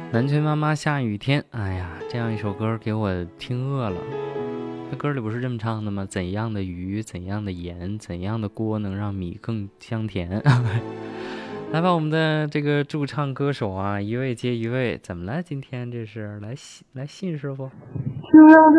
南拳妈妈下雨天，哎呀，这样一首歌给我听饿了。这歌里不是这么唱的吗？怎样的鱼，怎样的盐，怎样的锅能让米更香甜？来吧，我们的这个驻唱歌手啊，一位接一位，怎么了？今天这是来信师傅。 就让